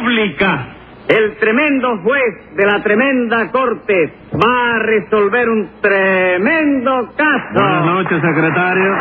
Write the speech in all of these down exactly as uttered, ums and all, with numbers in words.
República. El tremendo juez de la tremenda corte va a resolver un tremendo caso. Buenas noches, secretario.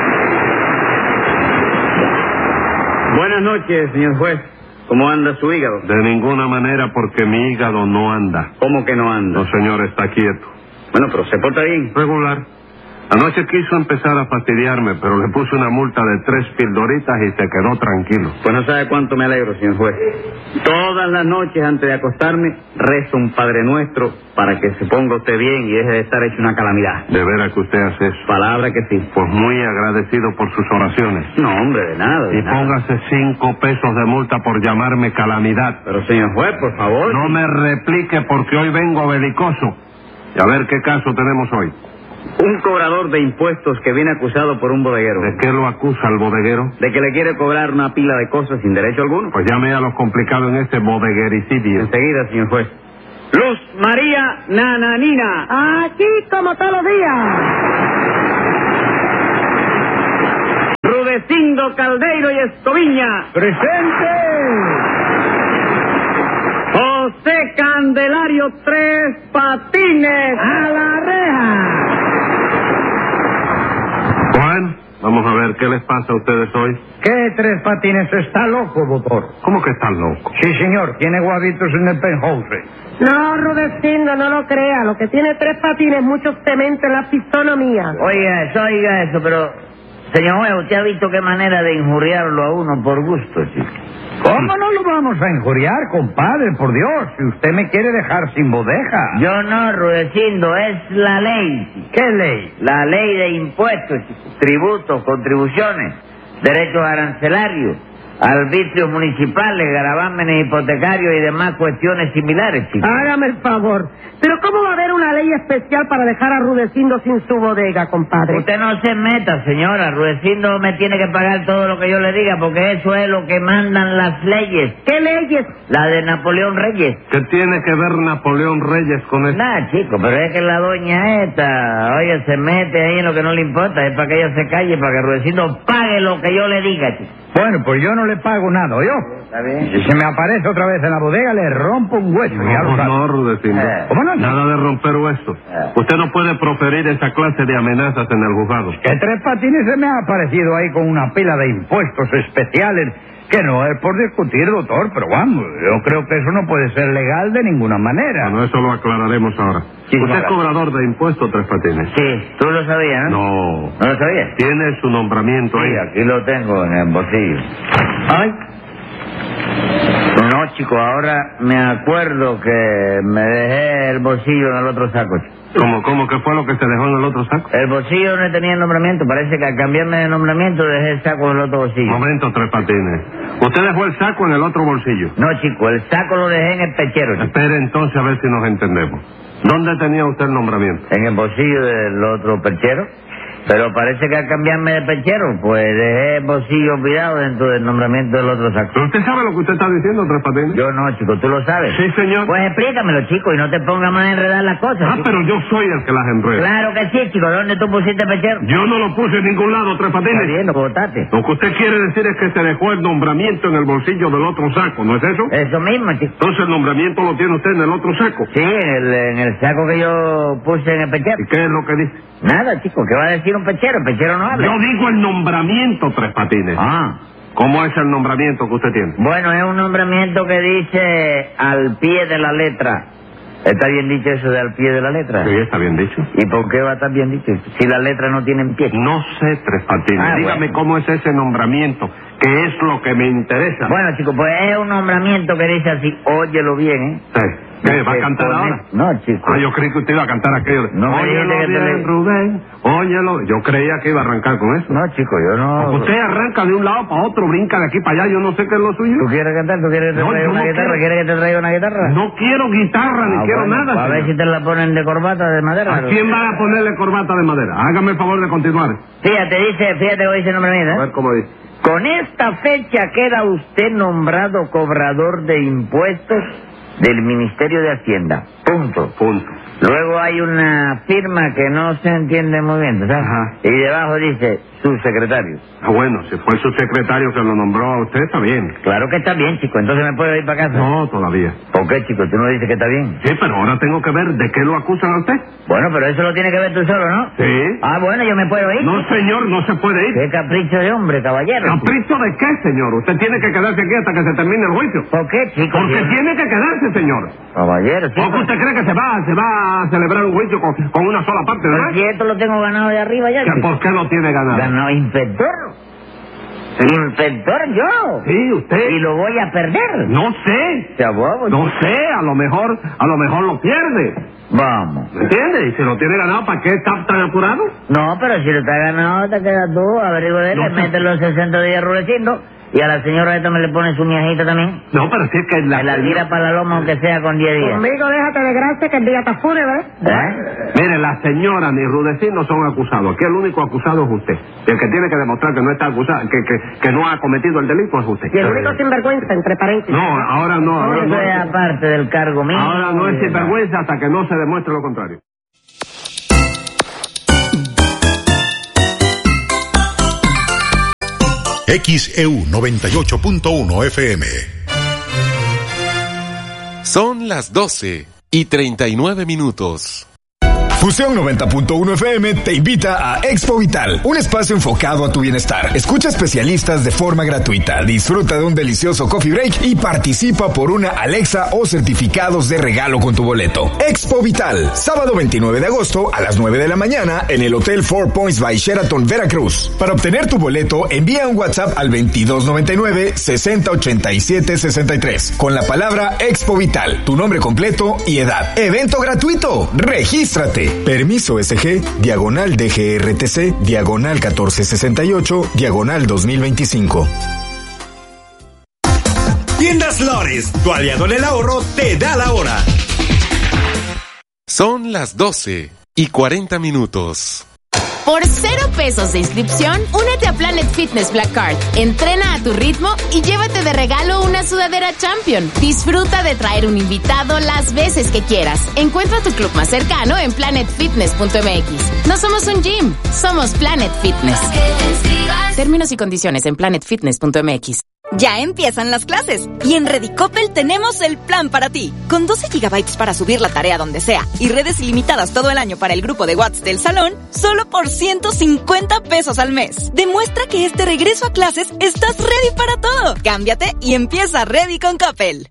Buenas noches, señor juez. ¿Cómo anda su hígado? De ninguna manera, porque mi hígado no anda. ¿Cómo que no anda? No, señor, está quieto. Bueno, pero se porta bien. Regular. Anoche quiso empezar a fastidiarme, pero le puse una multa de tres pildoritas y se quedó tranquilo. Pues no sabe cuánto me alegro, señor juez. Todas las noches antes de acostarme, rezo un Padre Nuestro para que se ponga usted bien y deje de estar hecho una calamidad. ¿De veras que usted hace eso? Palabra que sí. Pues muy agradecido por sus oraciones. No, hombre, de nada, de Y nada. póngase cinco pesos de multa por llamarme calamidad. Pero, señor juez, por favor. No me replique porque hoy vengo belicoso. Y a ver qué caso tenemos hoy. Un cobrador de impuestos que viene acusado por un bodeguero. ¿De qué lo acusa el bodeguero? De que le quiere cobrar una pila de cosas sin derecho alguno. Pues llame a los complicados en este bodeguericidio. Enseguida, señor juez. Luz María Nananina. Aquí como todos los días. Rudecindo Caldeiro y Escoviña. ¡Presente! José Candelario Tres Patines. ¡A la reja! Juan, vamos a ver qué les pasa a ustedes hoy. ¿Qué Tres Patines está loco, doctor? ¿Cómo que están locos? Sí, señor, tiene guabitos en el penthouse. No, Rudecindo, no lo crea. Lo que tiene Tres Patines es mucho cemento en la fisonomía. Oiga eso, oiga eso, pero... Señor juez, ¿usted ha visto qué manera de injuriarlo a uno por gusto, chico? ¿Cómo no lo vamos a injuriar, compadre? Por Dios, si usted me quiere dejar sin bodeja. Yo no, Rudecindo, es la ley, chico. ¿Qué ley? La ley de impuestos, chico. Tributos, contribuciones, derechos arancelarios, arbitrios municipales, gravámenes hipotecarios y demás cuestiones similares, chico. Hágame el favor. Pero ¿cómo va a haber una ley especial para dejar a Rudecindo sin su bodega, compadre? Usted no se meta, señora. Rudecindo me tiene que pagar todo lo que yo le diga, porque eso es lo que mandan las leyes. ¿Qué leyes? La de Napoleón Reyes. ¿Qué tiene que ver Napoleón Reyes con esto? Nada, chico, pero es que la doña esta, oye, se mete ahí en lo que no le importa. Es para que ella se calle, para que Rudecindo pague lo que yo le diga, chico. Bueno, pues yo no le pago nada, ¿oyó? ¿Está bien? Si se me aparece otra vez en la bodega, le rompo un hueso, ya lo No, sabe. no, Rudecindo. Eh. ¿Cómo no? Nada de romper huesos. Eh. Usted no puede proferir esa clase de amenazas en el juzgado. Que Tres Patines se me ha aparecido ahí con una pila de impuestos especiales, que no es por discutir, doctor, pero vamos, yo creo que eso no puede ser legal de ninguna manera. Bueno, eso lo aclararemos ahora. Sí, ¿Usted es claro. cobrador de impuestos, Tres Patines? Sí, tú lo sabías, ¿no? No. ¿No lo sabías? Tiene su nombramiento Sí, ahí. aquí lo tengo en el bolsillo. Ay, No, chico, ahora me acuerdo que me dejé el bolsillo en el otro saco, chico. ¿Cómo, cómo? ¿Qué fue lo que se dejó en el otro saco? El bolsillo no tenía el nombramiento. Parece que al cambiarme de nombramiento dejé el saco en el otro bolsillo. Momento, Tres Patines. Usted dejó el saco en el otro bolsillo. No, chico, el saco lo dejé en el pechero, chico. Espere entonces a ver si nos entendemos. ¿Dónde tenía usted el nombramiento? En el bolsillo del otro perchero. Pero parece que al cambiarme de perchero, pues dejé el bolsillo olvidado dentro del nombramiento del otro saco. ¿Pero usted sabe lo que usted está diciendo, Tres Patines? Yo no, chico, ¿tú lo sabes? Sí, señor. Pues explícamelo, chico, y no te pongas más a enredar las cosas. Ah, chico. pero yo soy el que las enreda. Claro que sí, chico. ¿Dónde tú pusiste el perchero? Yo no lo puse en ningún lado, Tres Está Patines. bien, lo botaste. Lo que usted quiere decir es que se dejó el nombramiento en el bolsillo del otro saco, ¿no es eso? Eso mismo, chico. Entonces el nombramiento lo tiene usted en el otro saco. Sí, en el, en el saco que yo puse en el perchero. ¿Y qué es lo que dice? Nada, chico, ¿qué va a decir un perchero? El perchero no habla. Yo digo el nombramiento, Tres Patines. Ah, ¿Cómo es el nombramiento que usted tiene? bueno, es un nombramiento que dice al pie de la letra. ¿Está bien dicho eso de al pie de la letra? Sí, está bien dicho. ¿Y por qué va a estar bien dicho? Si las letras no tienen pie. No sé, Tres Patines. Ah, Dígame bueno. cómo es ese nombramiento, que es lo que me interesa. Bueno, chico, pues es un nombramiento que dice así, óyelo bien, ¿eh? Sí. ¿Qué? ¿Va a Que cantar pone- ahora? No, chico. Ah, yo creí que usted iba a cantar aquello. de, No me óyelo dijiste que te bien, le- Rubén, óyelo. Yo creía que iba a arrancar con eso. No, chico, yo no... Porque usted arranca de un lado para otro, brinca de aquí para allá, yo no sé qué es lo suyo. ¿Tú quieres cantar? ¿Tú quieres que te No, traiga yo una no guitarra? quiero. ¿Quieres que te traiga una guitarra? No quiero guitarra, ni Ah, quiero bueno, nada, A ver señor. si te la ponen de corbata de madera. ¿A quién va a ponerle corbata de madera? Hágame el favor de continuar. Fíjate, dice, fíjate hoy dice el nombramiento, A ¿eh? ver cómo dice. Con esta fecha queda usted nombrado cobrador de impuestos del Ministerio de Hacienda. Punto. Punto. Luego hay una firma que no se entiende muy bien, ¿sabes? Ajá. Y debajo dice, su secretario. Ah, bueno, si fue su secretario que lo nombró a usted, está bien. Claro que está bien, chico. Entonces me puedo ir para casa. No, todavía. ¿Por qué, chico? ¿Tú no dices que está bien? Sí, pero ahora tengo que ver de qué lo acusan a usted. Bueno, pero eso lo tiene que ver tú solo, ¿no? Sí. Ah, bueno, yo me puedo ir. No, señor, no se puede ir. Qué capricho de hombre, caballero. ¿Capricho de qué, señor? Usted tiene que quedarse aquí hasta que se termine el juicio. ¿Por qué, chico? Porque Sí. tiene que quedarse, señor. Caballero, chico. ¿O que usted cree que se va, se va a celebrar un juicio con, con una sola parte, Pero verdad? si esto lo tengo ganado de arriba ya, ¿Que chico. ¿Por qué lo tiene ganado? Ganado inspector. Inspector yo. Sí, usted. Y lo voy a perder. No sé. Sea bobo, No chico. sé, a lo mejor, a lo mejor lo pierde. Vamos. ¿Me entiende? Y si lo tiene ganado, ¿para qué está tan apurado? No, pero si lo está ganado, te quedas tú, averigua de él, No le sé. metes los sesenta días ruleciendo, y a la señora esta me le pone su miajita también. No, pero si es que la... Me la tira para la loma aunque sea con diez días. Conmigo déjate de gracia que el día está fúnebre. ¿Eh? Mire, la señora ni Rudecín no son acusados. Aquí el único acusado es usted. Y el que tiene que demostrar que no está acusado, que, que, que no ha cometido el delito es usted. Y el único sinvergüenza, entre paréntesis. No, ahora no. Ahora Eso no, es aparte del cargo mío. ahora no es sinvergüenza hasta que no se demuestre lo contrario. X E U noventa y ocho punto uno F M. Son las doce y treinta y nueve minutos. Fusión noventa punto uno F M te invita a Expo Vital, un espacio enfocado a tu bienestar. Escucha especialistas de forma gratuita, disfruta de un delicioso coffee break y participa por una Alexa o certificados de regalo con tu boleto. Expo Vital, sábado veintinueve de agosto a las nueve de la mañana en el Hotel Four Points by Sheraton, Veracruz. Para obtener tu boleto, envía un WhatsApp al veintidós noventa y nueve, sesenta ochenta y siete sesenta y tres con la palabra Expo Vital, tu nombre completo y edad. Evento gratuito, regístrate. Permiso S G, diagonal D G R T C, diagonal catorce sesenta y ocho, diagonal dos mil veinticinco. Tiendas Lores, tu aliado en el ahorro, te da la hora. Son las doce y cuarenta minutos. Por cero pesos de inscripción, únete a Planet Fitness Black Card. Entrena a tu ritmo y llévate de regalo una sudadera Champion. Disfruta de traer un invitado las veces que quieras. Encuentra tu club más cercano en planet fitness punto m x. No somos un gym, somos Planet Fitness. Términos y condiciones en planet fitness punto m x. Ya empiezan las clases y en Redicopel tenemos el plan para ti. Con doce gigabytes para subir la tarea donde sea y redes ilimitadas todo el año para el grupo de WhatsApp del salón, solo por ciento cincuenta pesos al mes. Demuestra que este regreso a clases estás ready para todo. Cámbiate y empieza Ready con Coppel.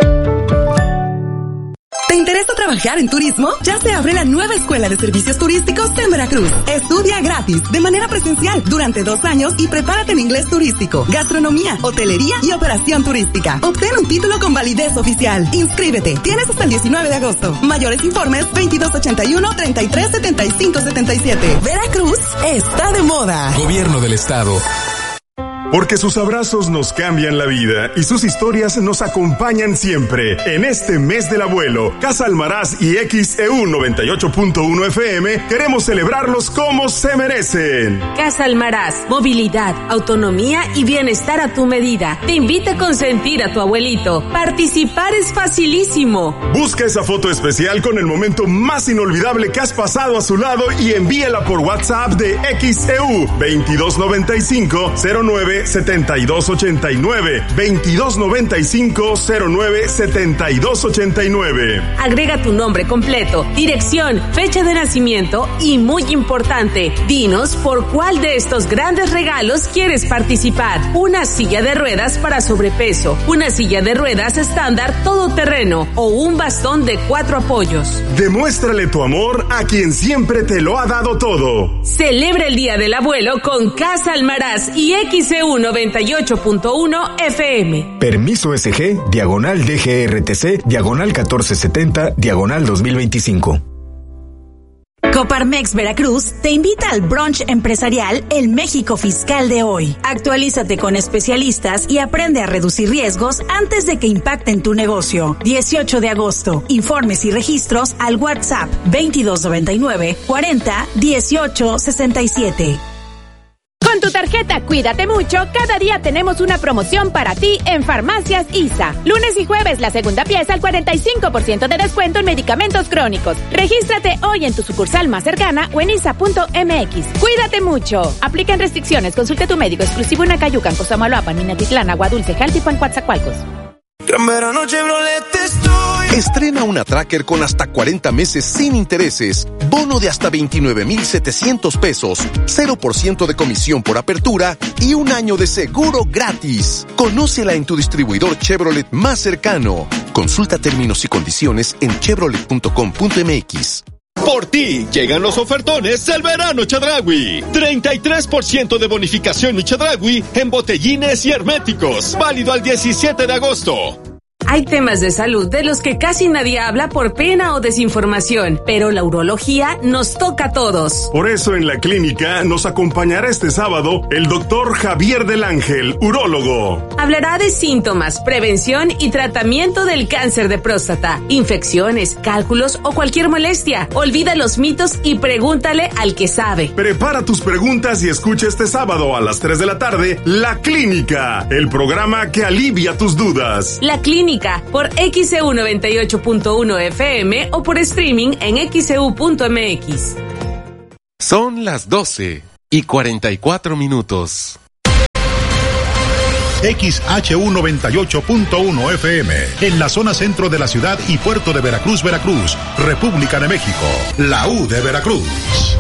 ¿Te interesa trabajar en turismo? Ya se abre la nueva Escuela de Servicios Turísticos en Veracruz. Estudia gratis, de manera presencial, durante dos años y prepárate en inglés turístico, gastronomía, hotelería y operación turística. Obtén un título con validez oficial. Inscríbete. Tienes hasta el diecinueve de agosto. Mayores informes veintidós ochenta y uno, treinta y tres setenta y cinco setenta y siete. Veracruz está de moda. Gobierno del Estado. Porque sus abrazos nos cambian la vida y sus historias nos acompañan siempre. En este mes del abuelo, Casa Almaraz y X E U noventa y ocho punto uno F M queremos celebrarlos como se merecen. Casa Almaraz, movilidad, autonomía y bienestar a tu medida. Te invita a consentir a tu abuelito. Participar es facilísimo. Busca esa foto especial con el momento más inolvidable que has pasado a su lado y envíala por WhatsApp de X E U veintidós noventa y cinco, cero nueve setenta y dos ochenta y nueve, veintidós noventa y cinco, cero nueve setenta y dos ochenta y nueve. Agrega tu nombre completo, dirección, fecha de nacimiento y, muy importante, dinos por cuál de estos grandes regalos quieres participar. Una silla de ruedas para sobrepeso, una silla de ruedas estándar todoterreno o un bastón de cuatro apoyos. Demuéstrale tu amor a quien siempre te lo ha dado todo. Celebra el Día del Abuelo con Casa Almaraz y X E U noventa y ocho punto uno F M. Permiso S G, diagonal D G R T C, diagonal catorce setenta, diagonal dos mil veinticinco. Coparmex Veracruz te invita al brunch empresarial El México Fiscal de hoy. Actualízate con especialistas y aprende a reducir riesgos antes de que impacten tu negocio. dieciocho de agosto. Informes y registros al WhatsApp veintidós noventa y nueve, cuarenta, dieciocho sesenta y siete. Con tu tarjeta Cuídate Mucho, cada día tenemos una promoción para ti en Farmacias I S A. Lunes y jueves, la segunda pieza al cuarenta y cinco por ciento de descuento en medicamentos crónicos. Regístrate hoy en tu sucursal más cercana o en isa punto m x. Cuídate mucho. Aplican restricciones. Consulte a tu médico exclusivo en Acayucan, Cosamaloapan, Minatitlán, Agua Dulce, Jaltipan, Coatzacoalcos. Gran verano Chevrolet estoy. Estrena una Tracker con hasta cuarenta meses sin intereses, bono de hasta veintinueve mil setecientos pesos, cero por ciento de comisión por apertura y un año de seguro gratis. Conócela en tu distribuidor Chevrolet más cercano. Consulta términos y condiciones en chevrolet punto com punto m x. Por ti llegan los ofertones del verano Chedraui. treinta y tres por ciento de bonificación en Chedraui en botellines y herméticos. Válido al diecisiete de agosto. Hay temas de salud de los que casi nadie habla por pena o desinformación, pero la urología nos toca a todos. Por eso en la clínica nos acompañará este sábado el doctor Javier del Ángel, urólogo. Hablará de síntomas, prevención y tratamiento del cáncer de próstata, infecciones, cálculos o cualquier molestia. Olvida los mitos y pregúntale al que sabe. Prepara tus preguntas y escucha este sábado a las tres de la tarde La Clínica, el programa que alivia tus dudas. La Clínica por X E U noventa y ocho punto uno F M o por streaming en x e u punto m x. Son las doce y cuarenta y cuatro minutos. X H U noventa y ocho punto uno F M, en la zona centro de la ciudad y puerto de Veracruz, Veracruz, República de México, la U de Veracruz.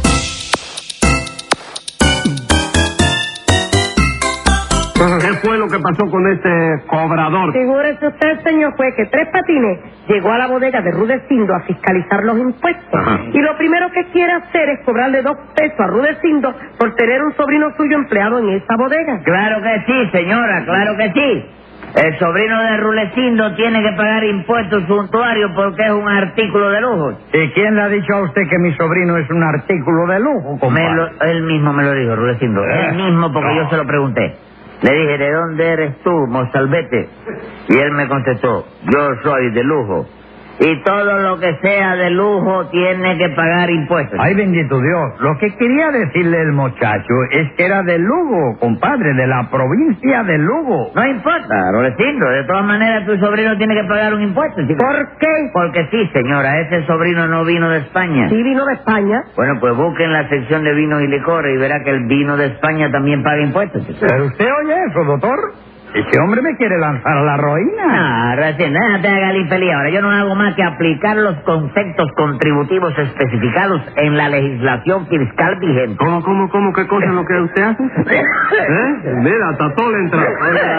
¿Qué fue lo que pasó con este cobrador? Figúrese usted, señor juez, que Tres Patines llegó a la bodega de Rudecindo a fiscalizar los impuestos. Ajá. Y lo primero que quiere hacer es cobrarle dos pesos a Rudecindo por tener un sobrino suyo empleado en esa bodega. Claro que sí, señora, claro que sí. El sobrino de Rudecindo tiene que pagar impuestos suntuarios porque es un artículo de lujo. ¿Y quién le ha dicho a usted que mi sobrino es un artículo de lujo, compadre? Me lo, él mismo me lo dijo, Rudecindo. Eh, él mismo, porque no. Yo se lo pregunté. Le dije, ¿de dónde eres tú, mozalbete? Y él me contestó, yo soy de lujo. Y todo lo que sea de lujo tiene que pagar impuestos. Ay, bendito Dios. Lo que quería decirle el muchacho es que era de Lugo, compadre, de la provincia de Lugo. No importa, Rudecindo. De todas maneras, tu sobrino tiene que pagar un impuesto, chico. ¿Por qué? Porque sí, señora, ese sobrino no vino de España. ¿Sí vino de España? Bueno, pues busquen la sección de vinos y licores y verá que el vino de España también paga impuestos, chico. ¿Pero usted oye eso, doctor? Ese hombre me quiere lanzar a la ruina. No, recién, déjate haga el infeliz. Ahora yo no hago más que aplicar los conceptos contributivos especificados en la legislación fiscal vigente. ¿Cómo, cómo, cómo? ¿Qué cosa es lo que usted hace? ¿Eh? Mira, hasta todo le entró.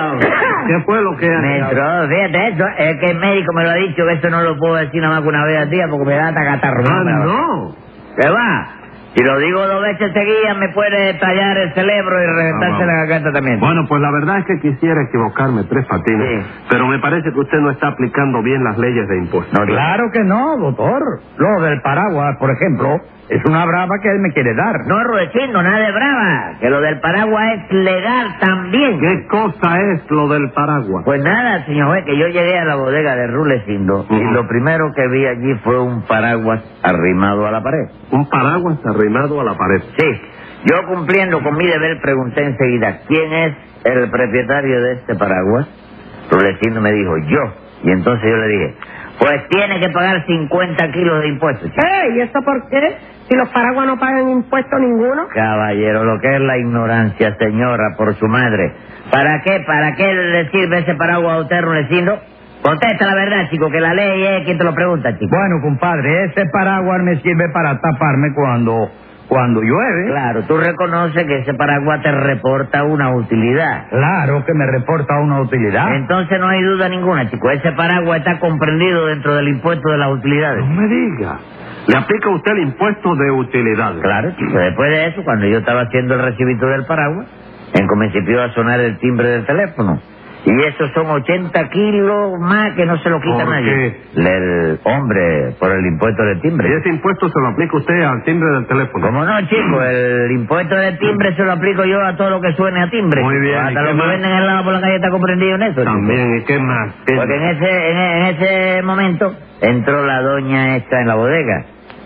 ¿Qué fue lo que hace? Me entró, fíjate eso. Es que el médico me lo ha dicho que eso no lo puedo decir nada más que una vez al día porque me da hasta catarro. Ah, no. ¿Qué va? Si lo digo dos veces seguidas, me puede tallar el cerebro y reventarse ah, la garganta también. Bueno, pues la verdad es que quisiera equivocarme, Tres Patines, sí. Pero me parece que usted no está aplicando bien las leyes de impuestos. No, claro que no, doctor. Lo del paraguas, por ejemplo, es una brava que él me quiere dar. No, Rudecindo, nada de brava. Que lo del paraguas es legal también. ¿Qué cosa es lo del paraguas? Pues nada, señor juez, que yo llegué a la bodega de Rudecindo uh-huh. y lo primero que vi allí fue un paraguas arrimado a la pared. ¿Un paraguas arrimado a la pared? Sí. Yo cumpliendo con mi deber pregunté enseguida, ¿quién es el propietario de este paraguas? Rudecindo me dijo, yo. Y entonces yo le dije, pues tiene que pagar cincuenta kilos de impuestos. ¿Eh? ¿Y eso por qué? Si los paraguas no pagan impuesto ninguno. Caballero, lo que es la ignorancia, señora, por su madre. ¿Para qué? ¿Para qué le sirve ese paraguas a usted, Rudecindo? Contesta la verdad, chico, que la ley es quien te lo pregunta, chico. Bueno, compadre, ese paraguas me sirve para taparme cuando... cuando llueve. Claro, tú reconoces que ese paraguas te reporta una utilidad. Claro que me reporta una utilidad. Entonces no hay duda ninguna, chico. Ese paraguas está comprendido dentro del impuesto de las utilidades. No me diga. ¿Le aplica usted el impuesto de utilidades? Claro, chico. Después de eso, cuando yo estaba haciendo el recibito del paraguas, en comenzó a sonar el timbre del teléfono. Y esos son ochenta kilos más que no se lo quita ¿Por nadie. qué? El hombre, por el impuesto del timbre. ¿Y ese impuesto se lo aplica usted al timbre del teléfono? ¿Cómo no, chico? El impuesto del timbre se lo aplico yo a todo lo que suene a timbre. Muy bien. Hasta lo que más? venden helado por la calle está comprendido en eso. También, chico. ¿Y qué más? ¿Qué Porque en ese, en, en ese momento entró la doña esta en la bodega.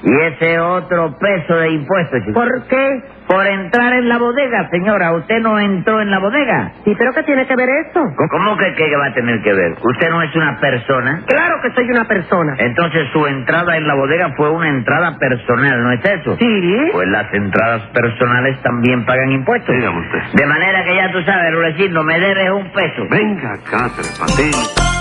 Y ese otro peso de impuesto, chico. ¿Por qué? Por entrar en la bodega, señora. ¿Usted no entró en la bodega? Sí, pero ¿qué tiene que ver eso? ¿Cómo que qué va a tener que ver? ¿Usted no es una persona? Claro que soy una persona. Entonces su entrada en la bodega fue una entrada personal, ¿no es eso? Sí. Pues las entradas personales también pagan impuestos. Dígame usted. De manera que ya tú sabes, Rudecindo, me debes un peso. Venga acá, Tres Patines.